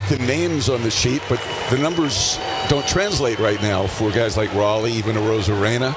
the names on the sheet, but the numbers don't translate right now for guys like Raleigh, even Arozarena.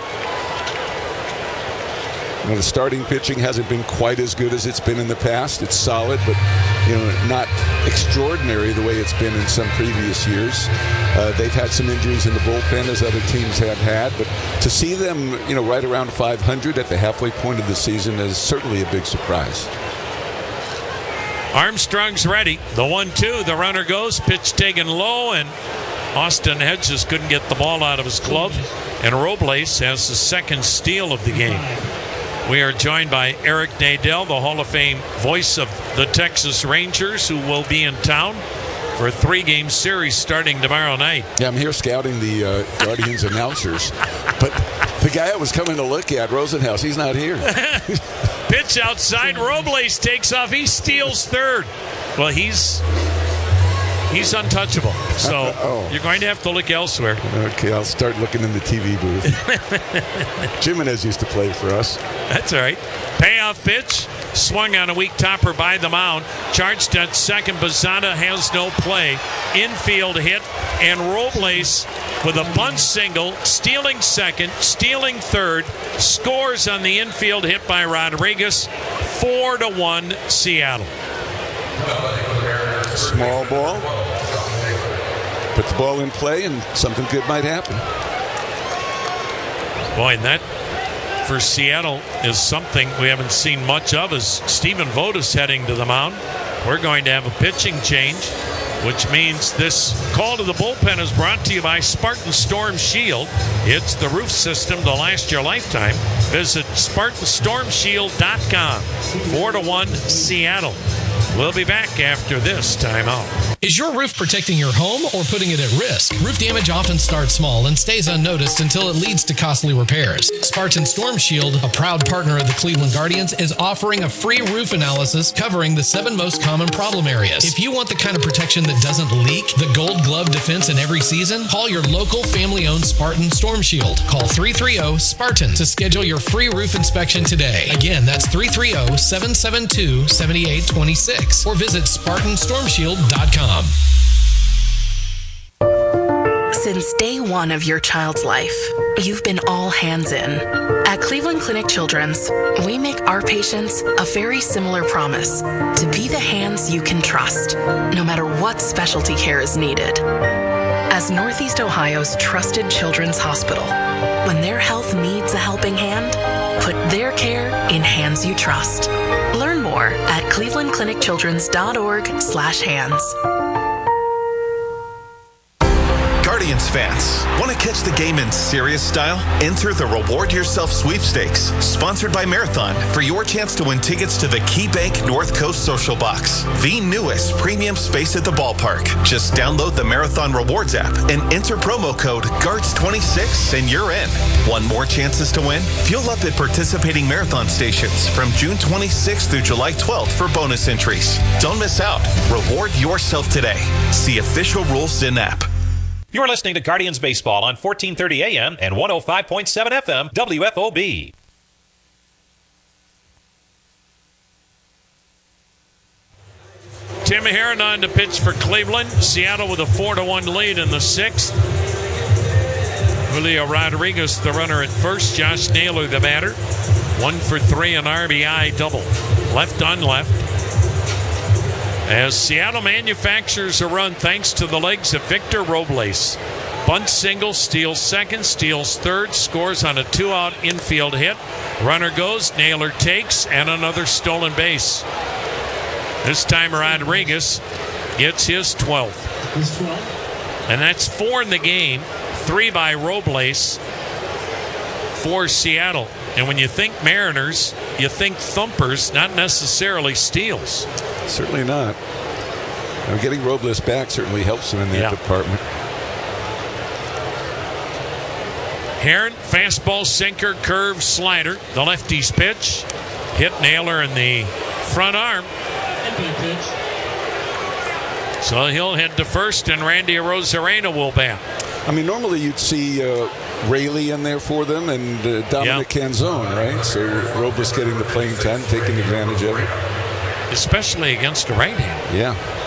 The starting pitching hasn't been quite as good as it's been in the past. It's solid, but not extraordinary the way it's been in some previous years. They've had some injuries in the bullpen, as other teams have had, but to see them, right around 500 at the halfway point of the season is certainly a big surprise. Armstrong's ready. The 1-2, the runner goes, pitch taken low, and Austin Hedges couldn't get the ball out of his glove, and Robles has the second steal of the game. We are joined by Eric Nadel, the Hall of Fame voice of the Texas Rangers, who will be in town for a 3-game series starting tomorrow night. Yeah, I'm here scouting the Guardians announcers, but the guy I was coming to look at, Rosenhaus, he's not here. Pitch outside, Robles takes off, he steals third. Well, he's untouchable, so you're going to have to look elsewhere. Okay, I'll start looking in the TV booth. Jimenez used to play for us. That's all right. Payoff pitch, swung on a weak topper by the mound. Charged at second, Bazana has no play. Infield hit, and Robles with a bunt single, stealing second, stealing third, scores on the infield hit by Rodriguez. 4-1 Seattle. Small ball. Put the ball in play and something good might happen. Boy, and that for Seattle is something we haven't seen much of, as Stephen Vogt is heading to the mound. We're going to have a pitching change, which means this call to the bullpen is brought to you by Spartan Storm Shield. It's the roof system to last your lifetime. Visit SpartanStormShield.com. 4-1 Seattle. We'll be back after this timeout. Is your roof protecting your home or putting it at risk? Roof damage often starts small and stays unnoticed until it leads to costly repairs. Spartan Storm Shield, a proud partner of the Cleveland Guardians, is offering a free roof analysis covering the 7 most common problem areas. If you want the kind of protection that doesn't leak, the Gold Glove defense in every season, call your local family-owned Spartan Storm Shield. Call 330-SPARTAN to schedule your free roof inspection today. Again, that's 330-772-7826 or visit SpartanStormShield.com. Since day one of your child's life, you've been all hands in. At Cleveland Clinic Children's, we make our patients a very similar promise: to be the hands you can trust, no matter what specialty care is needed. As Northeast Ohio's trusted children's hospital, when their health needs a helping hand, put their care in hands you trust. Learn more at clevelandclinicchildrens.org/hands. Guardians fans, want to catch the game in serious style? Enter the Reward Yourself Sweepstakes, sponsored by Marathon, for your chance to win tickets to the KeyBank North Coast Social Box, the newest premium space at the ballpark. Just download the Marathon Rewards app and enter promo code GUARDS26 and you're in. Want more chances to win? Fuel up at participating Marathon stations from June 26th through July 12th for bonus entries. Don't miss out. Reward yourself today. See official rules in app. You're listening to Guardians Baseball on 1430 AM and 105.7 FM WFOB. Tim Herron on to pitch for Cleveland. Seattle with a 4-1 lead in the 6th. Julio Rodriguez, the runner at first. Josh Naylor, the batter. 1 for 3, an RBI double. Left on left. As Seattle manufactures a run thanks to the legs of Victor Robles. Bunt single, steals second, steals third, scores on a 2-out infield hit. Runner goes, Naylor takes, and another stolen base. This time Rodriguez gets his 12th. And that's 4 in the game, 3 by Robles for Seattle. And when you think Mariners, you think thumpers, not necessarily steals. Certainly not. Now, getting Robles back certainly helps him in that department. Herron, fastball, sinker, curve, slider. The lefty's pitch. Hit Naylor in the front arm. So he'll head to first, and Randy Arozarena will bat. I mean, normally you'd see Raley in there for them and Dominic Canzone, right? So Robles getting the playing time, taking advantage of it. Especially against a right hand. Yeah.